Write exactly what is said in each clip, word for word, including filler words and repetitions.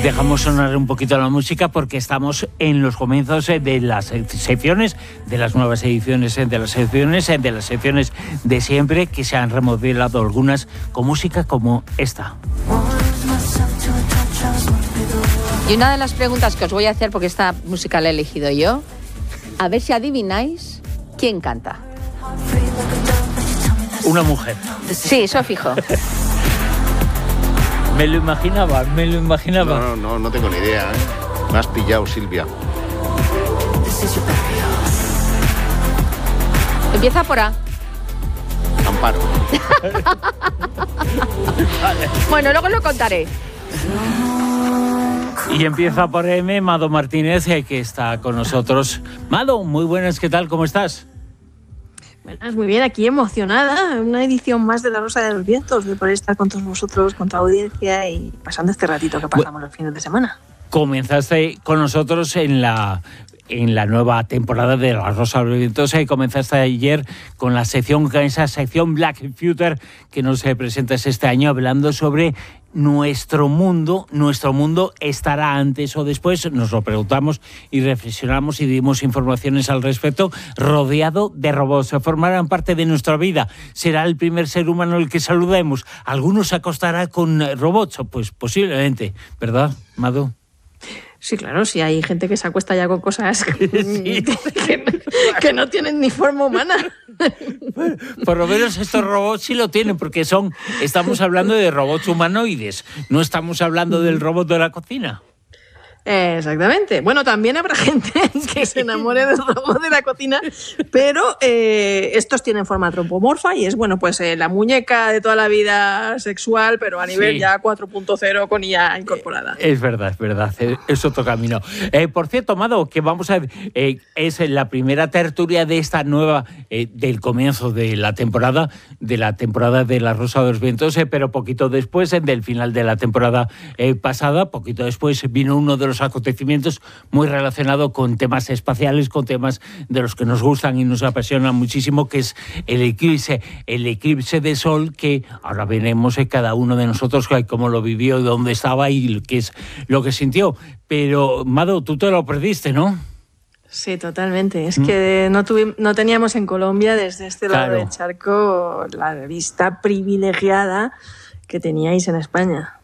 Dejamos sonar un poquito la música porque estamos en los comienzos de las secciones, de las nuevas ediciones, de las secciones, de las secciones de siempre, que se han remodelado algunas con música como esta. Y una de las preguntas que os voy a hacer, porque esta música la he elegido yo, a ver si adivináis quién canta. Una mujer. Sí, eso fijo. Me lo imaginaba, me lo imaginaba. No, no, no tengo ni idea, ¿eh? Me has pillado, Silvia. Empieza por A. Amparo. Bueno, luego lo contaré. Y empieza por M, Mado Martínez, que está con nosotros. Mado, muy buenas, ¿qué tal? ¿Cómo estás? Buenas, muy bien, aquí emocionada. Una edición más de La Rosa de los Vientos, de poder estar con todos vosotros, con tu audiencia y pasando este ratito que pasamos bueno, los fines de semana. Comenzaste con nosotros en la... en la nueva temporada de La Rosa de los Vientos y comenzaste ayer con la sección, con esa sección Black Future que nos presentas este año, hablando sobre nuestro mundo. Nuestro mundo estará antes o después, nos lo preguntamos y reflexionamos y dimos informaciones al respecto, rodeado de robots. Formarán parte de nuestra vida. ¿Será el primer ser humano el que saludemos? ¿Algunos se acostará con robots? Pues posiblemente, ¿verdad, Mado? Sí, claro, sí, hay gente que se acuesta ya con cosas que, sí. que, que no tienen ni forma humana. Por lo menos estos robots sí lo tienen, porque son, estamos hablando de robots humanoides, no estamos hablando del robot de la cocina. Exactamente. Bueno, también habrá gente que se enamore del robot de la cocina, pero eh, estos tienen forma antropomorfa y es, bueno, pues eh, la muñeca de toda la vida sexual, pero a nivel sí. ya cuatro punto cero con I A incorporada. Es verdad, es verdad. Es otro camino. Eh, por cierto, Amado, que vamos a... Eh, es la primera tertulia de esta nueva, eh, del comienzo de la temporada, de la temporada de La Rosa de los Vientos, eh, pero poquito después, eh, del final de la temporada eh, pasada, poquito después vino uno de los acontecimientos muy relacionado con temas espaciales, con temas de los que nos gustan y nos apasionan muchísimo, que es el eclipse, el eclipse de sol, que ahora veremos eh, cada uno de nosotros cómo lo vivió, dónde estaba y qué es lo que sintió. Pero, Mado, tú te lo perdiste, ¿no? Sí, totalmente. Es ¿Mm? que no, tuvimos, no teníamos en Colombia, desde este lado claro. del charco, la vista privilegiada que teníais en España.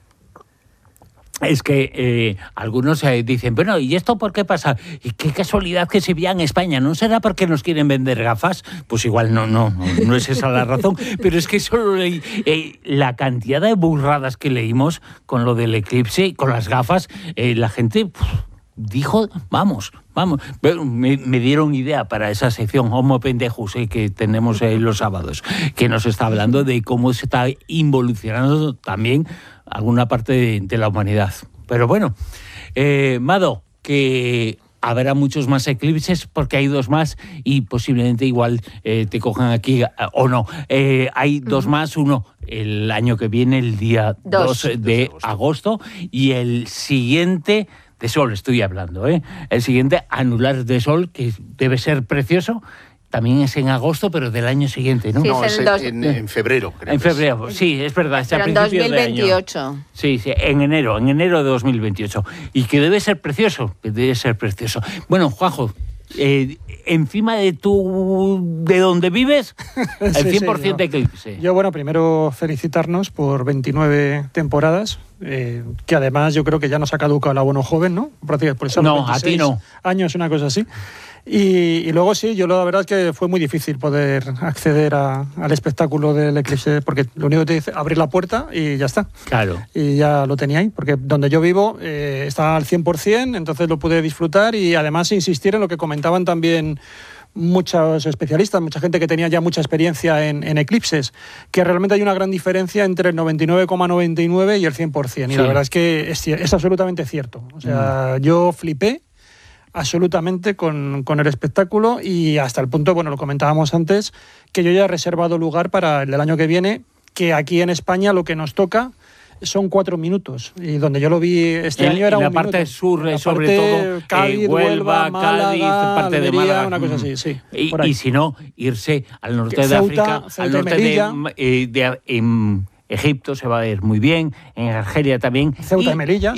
Es que eh, algunos eh, dicen, bueno, ¿y esto por qué pasa? Y qué casualidad que se veía en España. ¿No será porque nos quieren vender gafas? Pues igual no, no, no es esa la razón. Pero es que solo leí eh, la cantidad de burradas que leímos con lo del eclipse y con las gafas. Eh, la gente pff, dijo, vamos, vamos. Me, me dieron idea para esa sección Homo Pendejos eh, que tenemos eh, los sábados, que nos está hablando de cómo se está involucionando también alguna parte de, de la humanidad. Pero bueno, eh, Mado, que habrá muchos más eclipses porque hay dos más y posiblemente igual eh, te cojan aquí o no. Eh, hay dos uh-huh. más, uno el año que viene, el día dos de agosto, y el siguiente de sol, estoy hablando, ¿eh? El siguiente anular de sol, que debe ser precioso. También es en agosto, pero del año siguiente, ¿no? Sí, no, es en, dos... en, en febrero. Creo en febrero, es. sí, es verdad. Pero en dos mil veintiocho. Sí, sí, en enero, en enero de dos mil veintiocho. Y que debe ser precioso, que debe ser precioso. Bueno, Juanjo, eh, encima de tu, de donde vives, el sí, cien por ciento sí, de eclipse. Yo, bueno, primero felicitarnos por veintinueve temporadas, eh, que además yo creo que ya nos ha caducado el abono joven, ¿no? Por eso no, a ti no. Años, una cosa así. Y, y luego sí, yo la verdad es que fue muy difícil poder acceder a, al espectáculo del eclipse, porque lo único que te dice abrir la puerta y ya está. Claro. Y ya lo tenía ahí, porque donde yo vivo eh, está al cien por ciento, entonces lo pude disfrutar y además insistir en lo que comentaban también muchos especialistas, mucha gente que tenía ya mucha experiencia en, en eclipses, que realmente hay una gran diferencia entre el noventa y nueve coma noventa y nueve y el cien por ciento. Y sí. La verdad es que es, es absolutamente cierto. O sea, mm. yo flipé absolutamente con, con el espectáculo y hasta el punto, bueno, lo comentábamos antes, que yo ya he reservado lugar para el del año que viene, que aquí en España lo que nos toca son cuatro minutos, y donde yo lo vi este en, año era en un la parte minuto. sur, la sobre parte todo Cádiz, eh, Huelva, Málaga, Cádiz, parte Almería, de Málaga, una cosa así, sí. Y, y si no, irse al norte de Ceuta, África, Ceuta al norte Melilla. de, eh, de, de en Egipto se va a ver muy bien, en Argelia también. Ceuta y, y Melilla,